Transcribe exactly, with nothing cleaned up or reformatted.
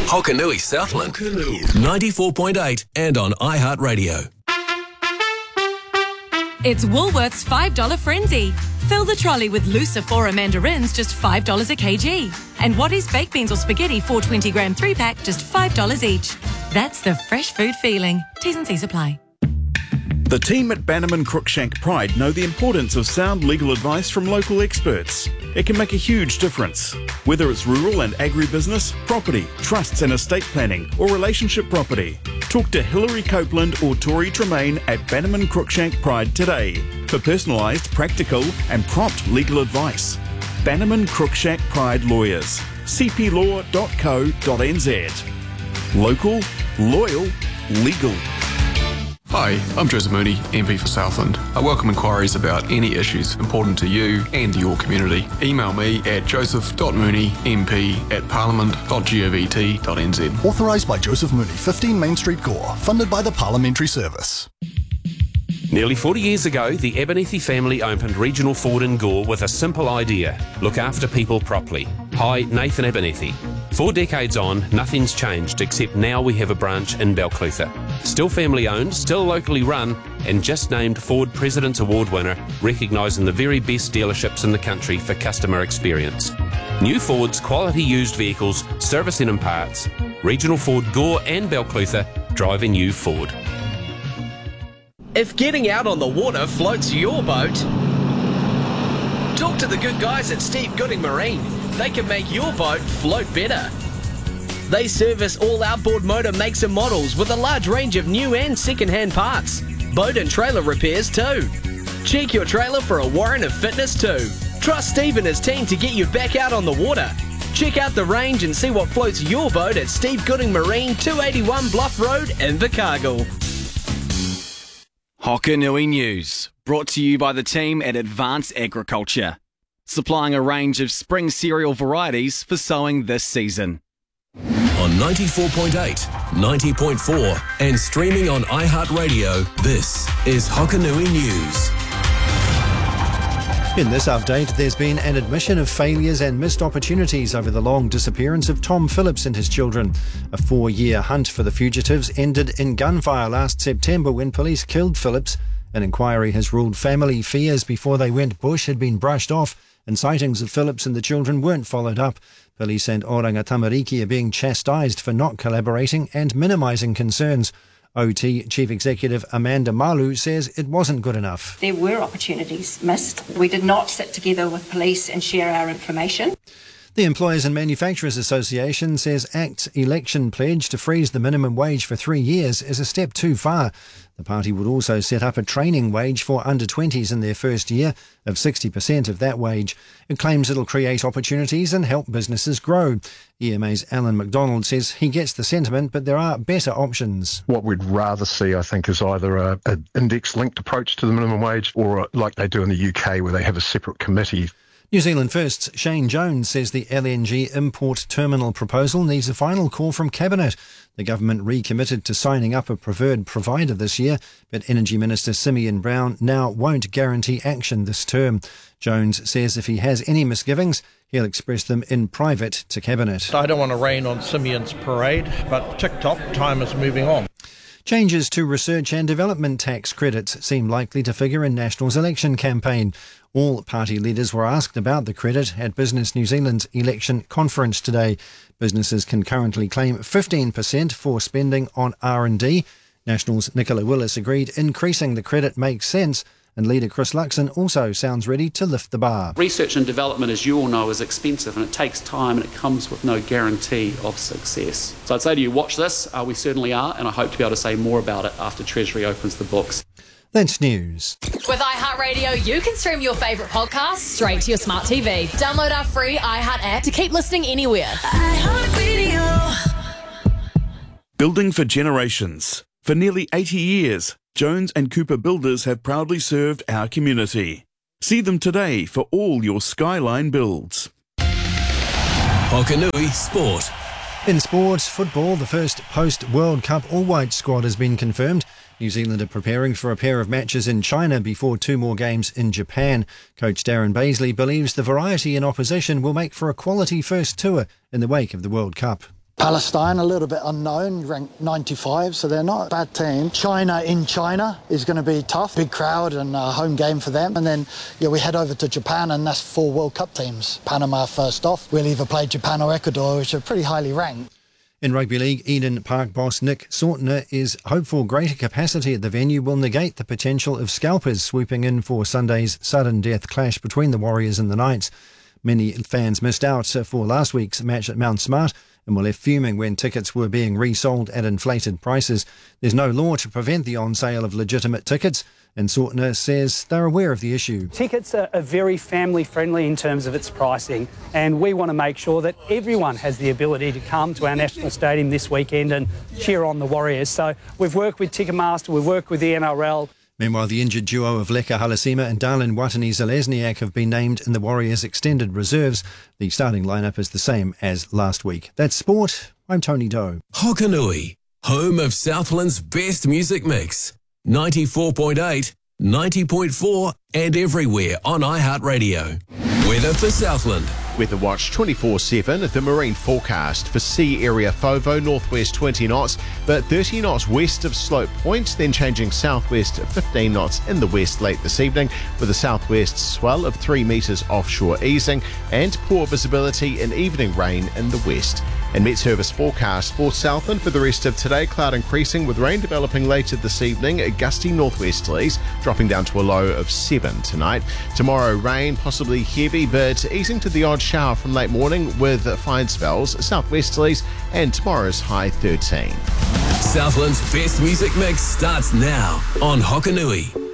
Hokanui Southland, ninety-four point eight and on iHeartRadio. It's Woolworths five dollar Frenzy. Fill the trolley with Lucifora mandarins, just five dollars a kg. And Wattie's baked beans or spaghetti, four twenty gram three pack, just five dollars each. That's the fresh food feeling. T's and C's apply. The team at Bannerman Cruikshank Pride know the importance of sound legal advice from local experts. It can make a huge difference. Whether it's rural and agribusiness, property, trusts and estate planning, or relationship property. Talk to Hilary Copeland or Tori Tremaine at Bannerman Cruikshank Pride today for personalised, practical and prompt legal advice. Bannerman Cruikshank Pride Lawyers. c p law dot co dot n z. Local, loyal, legal. Hi, I'm Joseph Mooney, M P for Southland. I welcome inquiries about any issues important to you and your community. Email me at joseph dot mooney m p at parliament dot govt dot n z. Authorised by Joseph Mooney, fifteen Main Street, Gore. Funded by the Parliamentary Service. Nearly forty years ago, the Abernethy family opened Regional Ford in Gore with a simple idea: look after people properly. Hi, Nathan Abernethy. Four decades on, nothing's changed except now we have a branch in Balclutha. Still family owned, still locally run, and just named Ford President's Award winner, recognising the very best dealerships in the country for customer experience. New Ford's quality used vehicles, servicing and parts. Regional Ford Gore and Balclutha, driving you Ford. If getting out on the water floats your boat, talk to the good guys at Steve Gooding Marine. They can make your boat float better. They service all outboard motor makes and models with a large range of new and second-hand parts. Boat and trailer repairs too. Check your trailer for a warrant of fitness too. Trust Steve and his team to get you back out on the water. Check out the range and see what floats your boat at Steve Gooding Marine, two eighty-one Bluff Road in Invercargill. Hokanui News, brought to you by the team at Advanced Agriculture, supplying a range of spring cereal varieties for sowing this season. On ninety-four point eight, ninety point four and streaming on iHeartRadio, this is Hokanui News. In this update, there's been an admission of failures and missed opportunities over the long disappearance of Tom Phillips and his children. A four-year hunt for the fugitives ended in gunfire last September when police killed Phillips. An inquiry has ruled family fears before they went bush had been brushed off, and sightings of Phillips and the children weren't followed up. Police and Oranga Tamariki are being chastised for not collaborating and minimising concerns. O T Chief Executive Amanda Malu says it wasn't good enough. There were opportunities missed. We did not sit together with police and share our information. The Employers and Manufacturers Association says ACT's election pledge to freeze the minimum wage for three years is a step too far. The party would also set up a training wage for under twenties in their first year of sixty percent of that wage. It claims it'll create opportunities and help businesses grow. E M A's Alan McDonald says he gets the sentiment, but there are better options. What we'd rather see, I think, is either a, a index-linked approach to the minimum wage or a, like they do in the U K, where they have a separate committee. New Zealand First's Shane Jones says the L N G import terminal proposal needs a final call from Cabinet. The government recommitted to signing up a preferred provider this year, but Energy Minister Simeon Brown now won't guarantee action this term. Jones says if he has any misgivings, he'll express them in private to Cabinet. I don't want to rain on Simeon's parade, but tick-tock, time is moving on. Changes to research and development tax credits seem likely to figure in National's election campaign. All party leaders were asked about the credit at Business New Zealand's election conference today. Businesses can currently claim fifteen percent for spending on R and D. National's Nicola Willis agreed increasing the credit makes sense, and leader Chris Luxon also sounds ready to lift the bar. Research and development, as you all know, is expensive and it takes time and it comes with no guarantee of success. So I'd say to you, watch this. Uh, we certainly are, and I hope to be able to say more about it after Treasury opens the books. That's news. With iHeartRadio, you can stream your favourite podcasts straight to your smart T V. Download our free iHeart app to keep listening anywhere. iHeartRadio. Building for generations. For nearly eighty years, Jones and Cooper Builders have proudly served our community. See them today for all your Skyline builds. Hokanui Sport. In sports, football, the first post-World Cup all-white squad has been confirmed. New Zealand are preparing for a pair of matches in China before two more games in Japan. Coach Darren Baisley believes the variety in opposition will make for a quality first tour in the wake of the World Cup. Palestine, a little bit unknown, ranked ninety-five, so they're not a bad team. China in China is going to be tough. Big crowd and a home game for them. And then yeah, we head over to Japan, and that's four World Cup teams. Panama first off. We'll either play Japan or Ecuador, which are pretty highly ranked. In rugby league, Eden Park boss Nick Sautner is hopeful greater capacity at the venue will negate the potential of scalpers swooping in for Sunday's sudden death clash between the Warriors and the Knights. Many fans missed out for last week's match at Mount Smart and were left fuming when tickets were being resold at inflated prices. There's no law to prevent the on-sale of legitimate tickets, and Sautner says they're aware of the issue. Tickets are, are very family-friendly in terms of its pricing, and we want to make sure that everyone has the ability to come to our National Stadium this weekend and cheer on the Warriors. So we've worked with Ticketmaster, we've worked with the N R L. Meanwhile, the injured duo of Leka Halasima and Darlin Watani-Zalesniak have been named in the Warriors' extended reserves. The starting lineup is the same as last week. That's sport. I'm Tony Doe. Hokanui, home of Southland's best music mix. ninety-four point eight, ninety point four and everywhere on iHeartRadio. Weather for Southland. Weather Watch twenty-four seven, the marine forecast for sea area Fovo, northwest twenty knots, but thirty knots west of Slope Point, then changing southwest fifteen knots in the west late this evening, with a southwest swell of three metres offshore easing, and poor visibility and evening rain in the west. And Met Service forecast for Southland for the rest of today, cloud increasing with rain developing later this evening, gusty northwesterlies dropping down to a low of seven tonight. Tomorrow rain, possibly heavy, but easing to the odd shower from late morning with fine spells, southwesterlies, and tomorrow's high thirteen. Southland's best music mix starts now on Hokanui.